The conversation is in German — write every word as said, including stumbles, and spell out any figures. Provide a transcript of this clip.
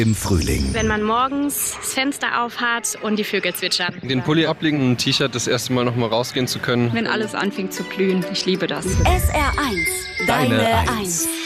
Im Frühling. Wenn man morgens das Fenster aufhat und die Vögel zwitschern. Den Pulli ablegen und ein T-Shirt das erste Mal noch mal rausgehen zu können. Wenn alles anfängt zu blühen. Ich liebe das. S R eins. Deine, Deine eins.